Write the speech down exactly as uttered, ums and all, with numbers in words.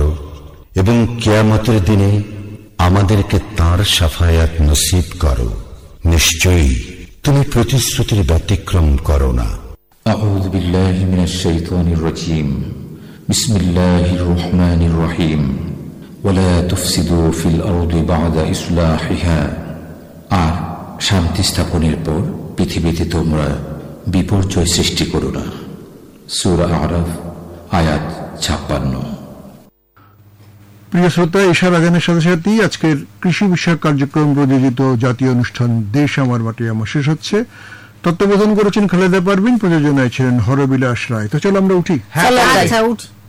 করো এবং কিয়ামতের দিনে আমাদেরকে তাঁর শাফায়াত নসিব করো। নিশ্চয়ই তুমি প্রতিশ্রুতির ব্যতিক্রম করো না। আউযু বিল্লাহি মিনাশ শাইতানির রাজীম। বিসমিল্লাহির রহমানির রহিম। ওয়ালা তুফসিদু ফিল আরদি বা'দা ইসলাহিহা। আর শান্তি স্থাপনের পর পৃথিবীতে তোমরা বিপর্যয় সৃষ্টি করো না। সূরা আরাফ আয়াত ছাপ্পান্ন। প্রিয় শ্রোতা, ঈশার আজানের সাথে সাথেই আজকের কৃষি বিষয়ক কার্যক্রম প্রযোজিত জাতীয় অনুষ্ঠান দেশ আমার মাটি আমার শেষ হচ্ছে। তত্ত্বাবধান করেছেন খালেদা পারভিন, প্রযোজনায় ছিলেন হরবিলাস রায়। তো চলো আমরা উঠি। হ্যাঁ, আচ্ছা উঠি।